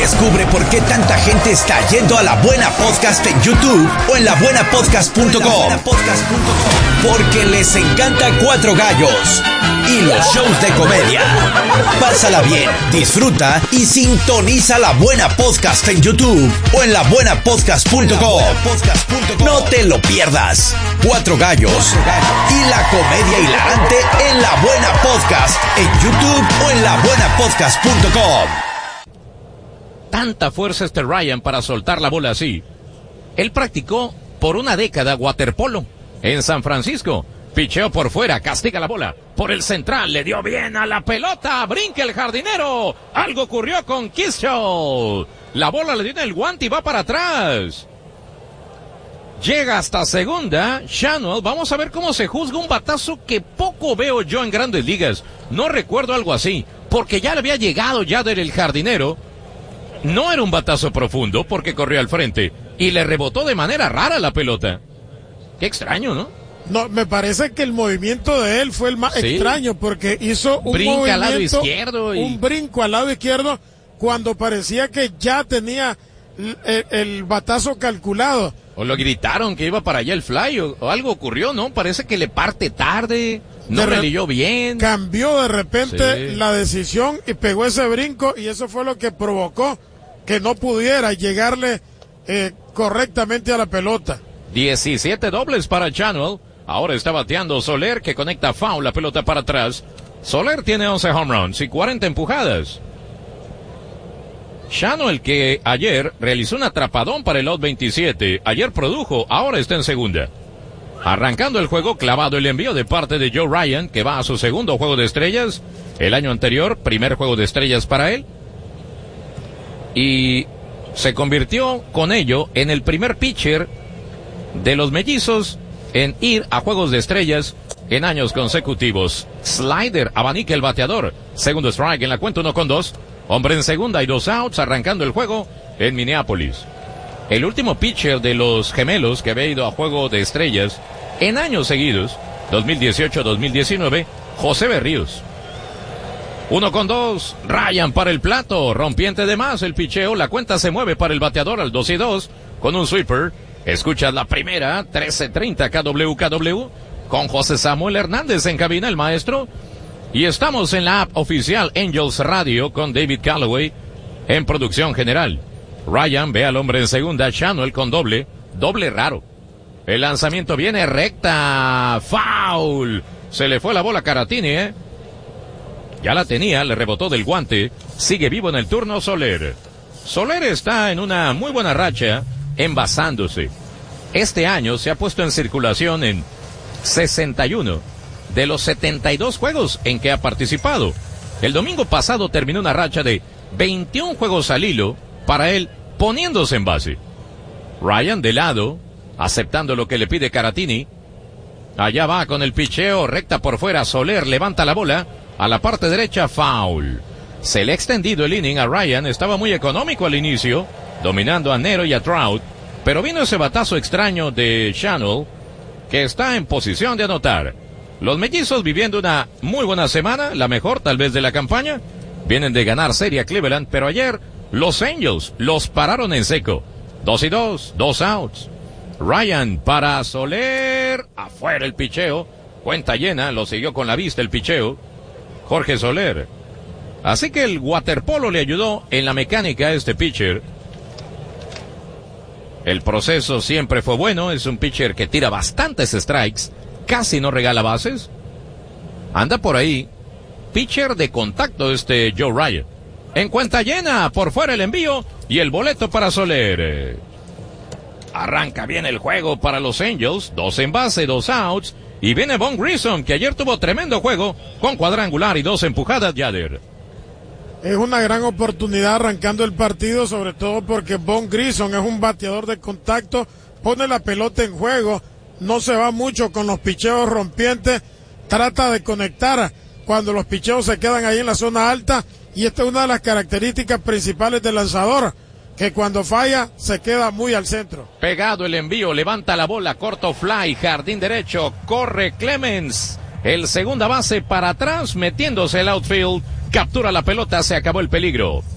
Descubre por qué tanta gente está yendo a La Buena Podcast en YouTube o en labuenapodcast.com. Porque les encanta Cuatro Gallos y los shows de comedia. Pásala bien, disfruta y sintoniza La Buena Podcast en YouTube o en labuenapodcast.com. No te lo pierdas. Cuatro Gallos y la comedia hilarante en La Buena Podcast en YouTube o en labuenapodcast.com. Tanta fuerza Ryan para soltar la bola así. Él practicó por una década waterpolo en San Francisco. Picheo por fuera, castiga la bola. Por el central, le dio bien a la pelota. Brinca el jardinero. Algo ocurrió con Kishow. La bola le dio en el guante y va para atrás. Llega hasta segunda. Schanuel, vamos a ver cómo se juzga un batazo que poco veo yo en Grandes Ligas. No recuerdo algo así, porque ya le había llegado Yader el jardinero. No era un batazo profundo porque corrió al frente y le rebotó de manera rara la pelota. Qué extraño, ¿no? No, me parece que el movimiento de él fue el más extraño porque hizo un brinco al lado izquierdo un brinco al lado izquierdo cuando parecía que ya tenía el batazo calculado. O lo gritaron que iba para allá el fly o algo ocurrió, ¿no? Parece que le parte tarde, no releyó bien. Cambió de repente la decisión y pegó ese brinco y eso fue lo que provocó que no pudiera llegarle correctamente a la pelota. 17 dobles para Schanuel. Ahora está bateando Soler, que conecta foul, la pelota para atrás. Soler tiene 11 home runs y 40 empujadas. Schanuel, que ayer realizó un atrapadón para el out 27. Ayer produjo, ahora está en segunda. Arrancando el juego, clavado el envío de parte de Joe Ryan, que va a su segundo juego de estrellas. El año anterior, primer juego de estrellas para él. Y se convirtió con ello en el primer pitcher de los Mellizos en ir a juegos de estrellas en años consecutivos. Slider abanica el bateador. Segundo strike en la cuenta, 1-2. Hombre en segunda y 2 outs, arrancando el juego en Minneapolis. El último pitcher de los Gemelos que había ido a juego de estrellas en años seguidos, 2018-2019, José Berríos. 1-2, Ryan para el plato, rompiente de más el picheo, la cuenta se mueve para el bateador al 2-2, con un sweeper. Escuchas la primera, 13:30 KWKW, con José Samuel Hernández en cabina, el maestro. Y estamos en la app oficial Angels Radio con David Calloway en producción general. Ryan ve al hombre en segunda, Schanuel con doble raro. El lanzamiento viene recta, foul. Se le fue la bola a Caratini, Ya la tenía, le rebotó del guante. Sigue vivo en el turno Soler. Soler está en una muy buena racha, envasándose. Este año se ha puesto en circulación en 61 de los 72 juegos en que ha participado. El domingo pasado terminó una racha de 21 juegos al hilo para él poniéndose en base. Ryan de lado, aceptando lo que le pide Caratini. Allá va con el picheo, recta por fuera, Soler levanta la bola a la parte derecha, foul. Se le ha extendido el inning a Ryan, estaba muy económico al inicio, dominando a Nero y a Trout, pero vino ese batazo extraño de Schanuel, que está en posición de anotar. Los Mellizos viviendo una muy buena semana, la mejor tal vez de la campaña. Vienen de ganar serie a Cleveland, pero ayer los Angels los pararon en seco. 2-2, 2 outs. Ryan para Soler, afuera el picheo, cuenta llena, lo siguió con la vista el picheo, Jorge Soler. Así que el waterpolo le ayudó en la mecánica a este pitcher. El proceso siempre fue bueno, es un pitcher que tira bastantes strikes, casi no regala bases. Anda por ahí, pitcher de contacto Joe Ryan. En cuenta llena, por fuera el envío y el boleto para Soler. Arranca bien el juego para los Angels, 2 en base, 2 outs, y viene Von Grissom, que ayer tuvo tremendo juego, con cuadrangular y 2 empujadas, Yader. Es una gran oportunidad arrancando el partido, sobre todo porque Von Grissom es un bateador de contacto, pone la pelota en juego, no se va mucho con los picheos rompientes, trata de conectar cuando los picheos se quedan ahí en la zona alta, y esta es una de las características principales del lanzador, que cuando falla se queda muy al centro. Pegado el envío, levanta la bola, corto fly, jardín derecho, corre Clemens, el segunda base para atrás, metiéndose el outfield, captura la pelota, se acabó el peligro.